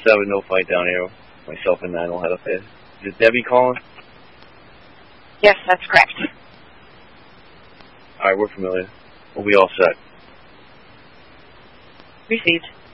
7, no fight down here. Myself and 9 will head up there. Is it Debbie calling? Yes, that's correct. Alright, we're familiar. We'll be all set. Received.